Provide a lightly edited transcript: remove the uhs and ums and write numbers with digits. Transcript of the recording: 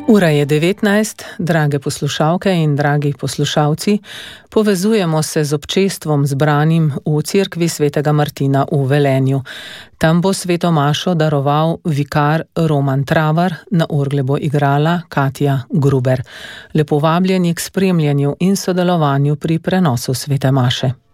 Ura je 19, drage poslušalke in dragi poslušalci, povezujemo se z občestvom zbranim v cerkvi svetega Martina v Velenju. Tam bo sveto mašo daroval vikar Roman Travar, na orgle bo igrala Katja Gruber. Lepo vabljeni k spremljanju in sodelovanju pri prenosu svete maše.